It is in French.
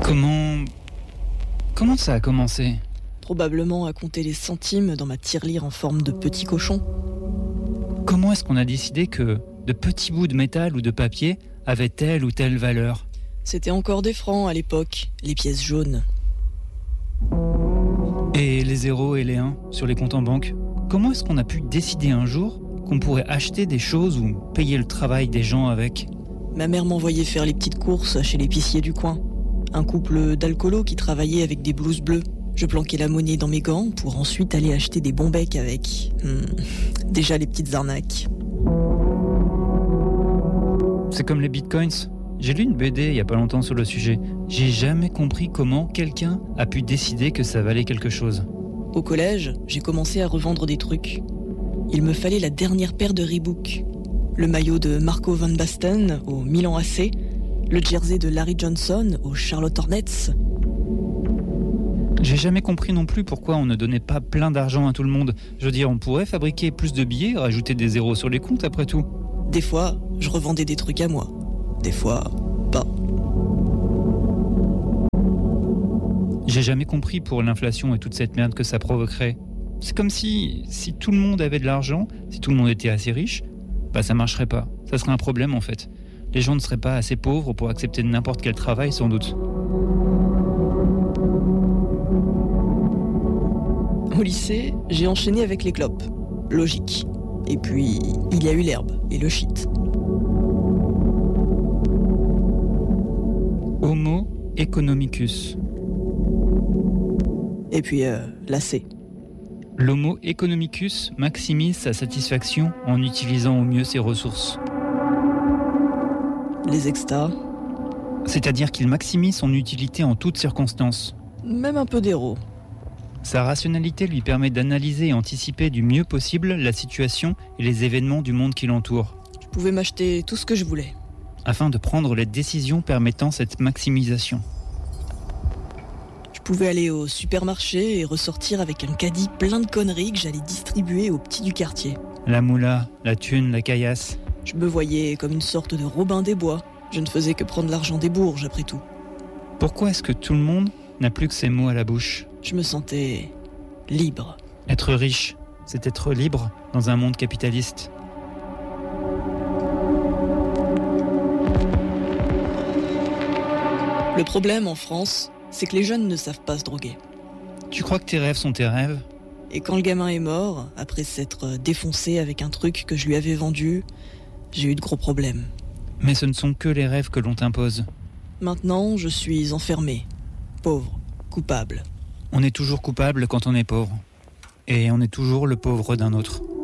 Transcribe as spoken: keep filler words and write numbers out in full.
Comment... Comment ça a commencé ? Probablement à compter les centimes dans ma tirelire en forme de petit cochon. Comment est-ce qu'on a décidé que de petits bouts de métal ou de papier avaient telle ou telle valeur ? C'était encore des francs à l'époque, les pièces jaunes. Et les zéros et les uns sur les comptes en banque ? Comment est-ce qu'on a pu décider un jour qu'on pourrait acheter des choses ou payer le travail des gens avec ? Ma mère m'envoyait faire les petites courses chez l'épicier du coin. Un couple d'alcoolos qui travaillait avec des blouses bleues. Je planquais la monnaie dans mes gants pour ensuite aller acheter des bons becs avec. Hmm, déjà les petites arnaques. C'est comme les bitcoins. J'ai lu une B D il y a pas longtemps sur le sujet. J'ai jamais compris comment quelqu'un a pu décider que ça valait quelque chose. Au collège, j'ai commencé à revendre des trucs. Il me fallait la dernière paire de Reebok. Le maillot de Marco van Basten au Milan A C. Le jersey de Larry Johnson au Charlotte Hornets. J'ai jamais compris non plus pourquoi on ne donnait pas plein d'argent à tout le monde. Je veux dire, on pourrait fabriquer plus de billets, rajouter des zéros sur les comptes après tout. Des fois, je revendais des trucs à moi. Des fois, pas. J'ai jamais compris pour l'inflation et toute cette merde que ça provoquerait. C'est comme si, si tout le monde avait de l'argent, si tout le monde était assez riche, bah ça marcherait pas. Ça serait un problème en fait. Les gens ne seraient pas assez pauvres pour accepter n'importe quel travail sans doute. Au lycée, j'ai enchaîné avec les clopes. Logique. Et puis, il y a eu l'herbe et le shit. Homo economicus. Et puis, euh, la C. L'homo economicus maximise sa satisfaction en utilisant au mieux ses ressources. Les extas. C'est-à-dire qu'il maximise son utilité en toutes circonstances. Même un peu d'héros. Sa rationalité lui permet d'analyser et anticiper du mieux possible la situation et les événements du monde qui l'entoure. Je pouvais m'acheter tout ce que je voulais. Afin de prendre les décisions permettant cette maximisation. Je pouvais aller au supermarché et ressortir avec un caddie plein de conneries que j'allais distribuer aux petits du quartier. La moula, la thune, la caillasse. Je me voyais comme une sorte de Robin des Bois. Je ne faisais que prendre l'argent des bourges, après tout. Pourquoi est-ce que tout le monde n'a plus que ces mots à la bouche ? Je me sentais libre. Être riche, c'est être libre dans un monde capitaliste. Le problème en France, c'est que les jeunes ne savent pas se droguer. Tu crois que tes rêves sont tes rêves ? Et quand le gamin est mort, après s'être défoncé avec un truc que je lui avais vendu, j'ai eu de gros problèmes. Mais ce ne sont que les rêves que l'on t'impose. Maintenant, je suis enfermé, pauvre, coupable. On est toujours coupable quand on est pauvre. Et on est toujours le pauvre d'un autre.